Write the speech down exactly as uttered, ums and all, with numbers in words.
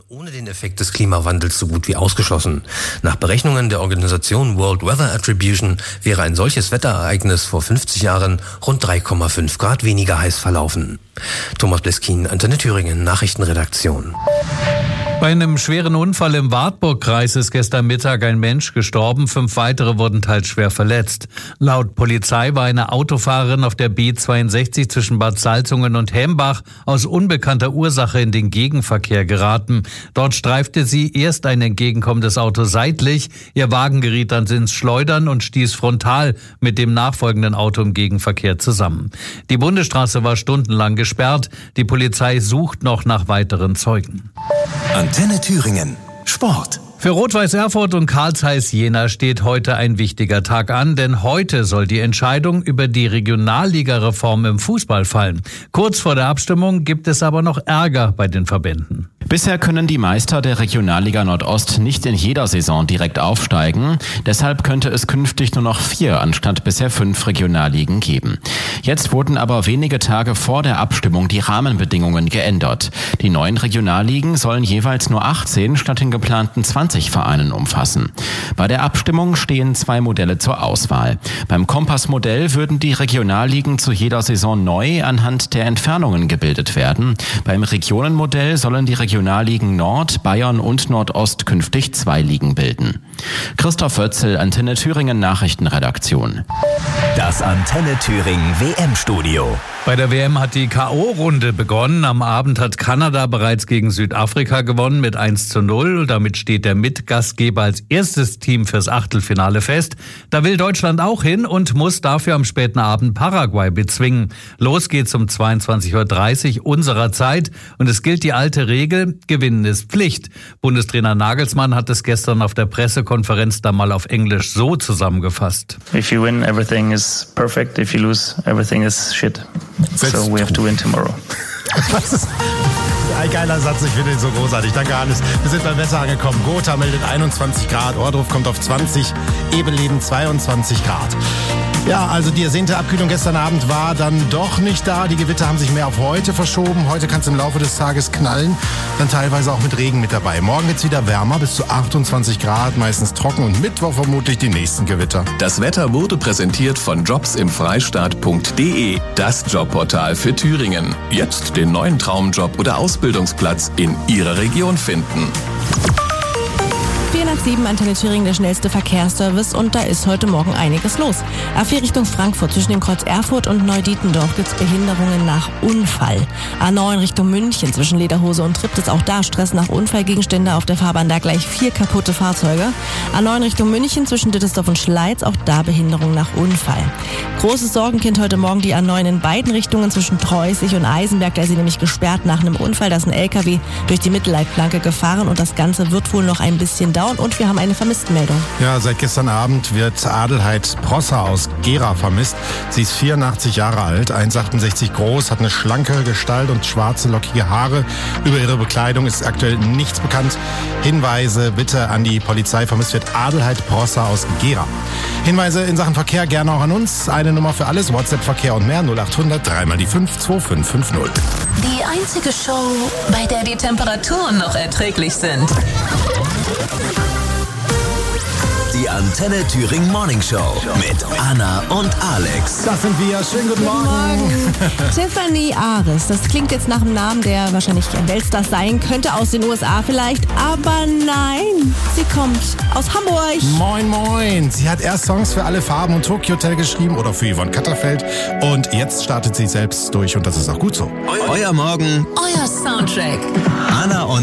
ohne den Effekt des Klimawandels so gut wie ausgeschlossen. Nach Berechnungen der Organisation World Weather Attribution wäre ein solches Wetterereignis vor fünfzig Jahren rund drei Komma fünf Grad weniger heiß verlaufen. Thomas Bleskin, Antenne Thüringen, Nachrichtenredaktion. Bei einem schweren Unfall im Wartburgkreis ist gestern Mittag ein Mensch gestorben, fünf weitere wurden teils schwer verletzt. Laut Polizei war eine Autofahrerin auf der B zweiundsechzig zwischen Bad Salzungen und Hembach aus unbekannter Ursache in den Gegenverkehr geraten. Dort streifte sie erst ein entgegenkommendes Auto seitlich, ihr Wagen geriet dann ins Schleudern und stieß frontal mit dem nachfolgenden Auto im Gegenverkehr zusammen. Die Bundesstraße war stundenlang gesperrt, die Polizei sucht noch nach weiteren Zeugen. Antenne Thüringen. Sport. Für Rot-Weiß Erfurt und Karl Zeiss Jena steht heute ein wichtiger Tag an, denn heute soll die Entscheidung über die Regionalligareform im Fußball fallen. Kurz vor der Abstimmung gibt es aber noch Ärger bei den Verbänden. Bisher können die Meister der Regionalliga Nordost nicht in jeder Saison direkt aufsteigen. Deshalb könnte es künftig nur noch vier anstatt bisher fünf Regionalligen geben. Jetzt wurden aber wenige Tage vor der Abstimmung die Rahmenbedingungen geändert. Die neuen Regionalligen sollen jeweils nur achtzehn statt den geplanten zwanzig Vereinen umfassen. Bei der Abstimmung stehen zwei Modelle zur Auswahl. Beim Kompassmodell würden die Regionalligen zu jeder Saison neu anhand der Entfernungen gebildet werden. Beim Regionenmodell sollen die Regionalligen Nord, Bayern und Nordost künftig zwei Ligen bilden. Christoph Wötzel, Antenne Thüringen Nachrichtenredaktion. Das Antenne Thüringen W M-Studio. Bei der W M hat die K O-Runde begonnen. Am Abend hat Kanada bereits gegen Südafrika gewonnen mit eins zu null. Damit steht der Mitgastgeber als erstes Team fürs Achtelfinale fest. Da will Deutschland auch hin und muss dafür am späten Abend Paraguay bezwingen. Los geht's um zweiundzwanzig Uhr dreißig unserer Zeit. Und es gilt die alte Regel, Gewinnen ist Pflicht. Bundestrainer Nagelsmann hat es gestern auf der Pressekonferenz da mal auf Englisch so zusammengefasst. If you win, everything is perfect. If you lose, everything is shit. So we have to win tomorrow. Was ist ein geiler Satz, ich finde ihn so großartig. Danke, Hannes. Wir sind beim Wetter angekommen. Gotha meldet einundzwanzig Grad, Ohrdruf kommt auf zwanzig, Ebeleben zweiundzwanzig Grad. Ja, also die ersehnte Abkühlung gestern Abend war dann doch nicht da. Die Gewitter haben sich mehr auf heute verschoben. Heute kann es im Laufe des Tages knallen, dann teilweise auch mit Regen mit dabei. Morgen wird's wieder wärmer, bis zu achtundzwanzig Grad, meistens trocken und Mittwoch vermutlich die nächsten Gewitter. Das Wetter wurde präsentiert von jobs im freistaat punkt de, das Jobportal für Thüringen. Jetzt den neuen Traumjob oder Ausbildungsplatz in Ihrer Region finden. vier nach sieben, Antenne Thüringen, der schnellste Verkehrsservice, und da ist heute Morgen einiges los. A vier Richtung Frankfurt, zwischen dem Kreuz Erfurt und Neudietendorf gibt's Behinderungen nach Unfall. A neun Richtung München, zwischen Lederhose und Tripp, ist auch da Stress nach Unfallgegenstände auf der Fahrbahn, da gleich vier kaputte Fahrzeuge. A neun Richtung München, zwischen Dittersdorf und Schleiz, auch da Behinderung nach Unfall. Großes Sorgenkind heute Morgen die A neun in beiden Richtungen zwischen Treusig und Eisenberg, da ist sie nämlich gesperrt nach einem Unfall. Da ist ein L K W durch die Mittelleitplanke gefahren und das Ganze wird wohl noch ein bisschen dauern. Und wir haben eine Vermisstenmeldung. Ja, seit gestern Abend wird Adelheid Prosser aus Gera vermisst. Sie ist vierundachtzig Jahre alt, eins Komma achtundsechzig groß, hat eine schlanke Gestalt und schwarze, lockige Haare. Über ihre Bekleidung ist aktuell nichts bekannt. Hinweise bitte an die Polizei. Vermisst wird Adelheid Prosser aus Gera. Hinweise in Sachen Verkehr gerne auch an uns. Eine Nummer für alles, WhatsApp, Verkehr und mehr, null achthundert, drei mal die fünf, zwei fünf fünf null. Die einzige Show, bei der die Temperaturen noch erträglich sind. Die Antenne Thüringen Morning Show mit Anna und Alex. Das sind wir. Schönen guten Morgen. Morgen. Tiffany Aris, das klingt jetzt nach einem Namen, der wahrscheinlich ein Weltstar sein könnte, aus den U S A vielleicht, aber nein, sie kommt aus Hamburg. Moin, moin. Sie hat erst Songs für alle Farben und Tokyo Hotel geschrieben oder für Yvonne Katterfeld und jetzt startet sie selbst durch und das ist auch gut so. Euer Morgen, Euer Soundtrack. Anna und